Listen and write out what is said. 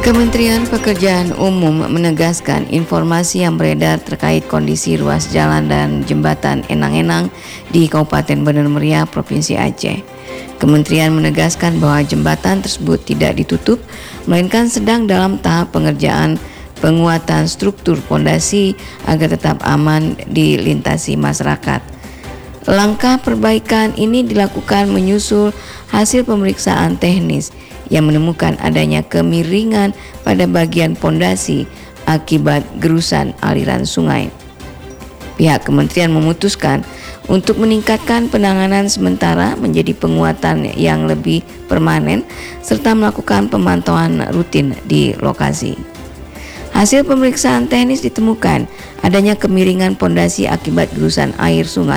Kementerian Pekerjaan Umum menegaskan informasi yang beredar terkait kondisi ruas jalan dan jembatan Enang-Enang di Kabupaten Bener Meriah, Provinsi Aceh. Kementerian menegaskan bahwa jembatan tersebut tidak ditutup, melainkan sedang dalam tahap pengerjaan penguatan struktur pondasi agar tetap aman dilintasi masyarakat. Langkah perbaikan ini dilakukan menyusul hasil pemeriksaan teknis yang menemukan adanya kemiringan pada bagian pondasi akibat gerusan aliran sungai. Pihak kementerian memutuskan untuk meningkatkan penanganan sementara menjadi penguatan yang lebih permanen serta melakukan pemantauan rutin di lokasi. Hasil pemeriksaan teknis ditemukan adanya kemiringan pondasi akibat gerusan air sungai